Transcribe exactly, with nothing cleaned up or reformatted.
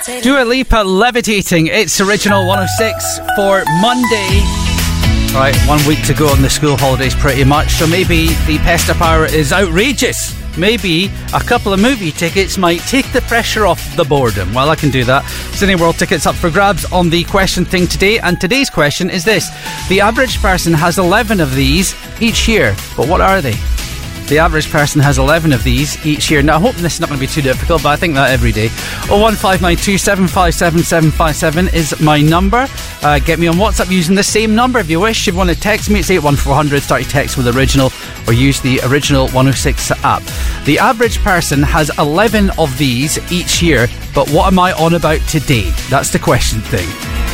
Dua Lipa, Levitating. It's Original one oh six for Monday. Right, one week to go on the school holidays pretty much, so maybe the Pester Power is outrageous. Maybe a couple of movie tickets might take the pressure off the boredom. Well, I can do that. Cineworld tickets up for grabs on the question thing today, and today's question is this. The average person has eleven of these each year, but what are they? The average person has eleven of these each year. Now, I hope this is not going to be too difficult, but I think that every day. oh one five nine two, seven five seven, seven five seven is my number. Uh, get me on WhatsApp using the same number if you wish. If you want to text me, it's eight one four hundred. Start your text with Original or use the Original one oh six app. The average person has eleven of these each year, but what am I on about today? That's the question thing.